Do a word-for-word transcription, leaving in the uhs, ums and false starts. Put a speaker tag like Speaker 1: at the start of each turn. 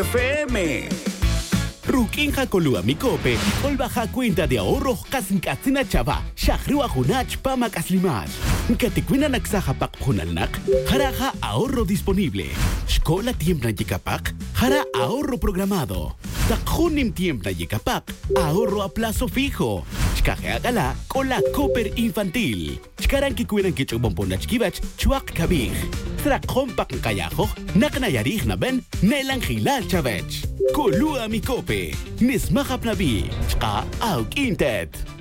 Speaker 1: F M.
Speaker 2: Rukinja kolua mikope, ol baja cuenta de ahorro kasin katsina chava, shahrua hunach pama kaslimash. Katikwina naksaja pak hunalnak, jaraja ahorro disponible. Escola tiembla yikapak, jara ahorro programado. Takhunim tiembla yikapak, ahorro a plazo fijo. Chkaje agala con la Cooper Infantil. Chkaran que cuidan que chubomponach kibach, chuak kabij. Trakon pak kayajo, naknayarij na ben, nelangilal chavech. Kolua mi kope, nismahap nabi, chka auk intet.